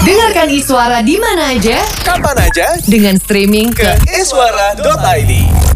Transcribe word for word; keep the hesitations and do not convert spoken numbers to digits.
Dengarkan Iswara di mana aja, kapan aja, dengan streaming ke iswara dot i d.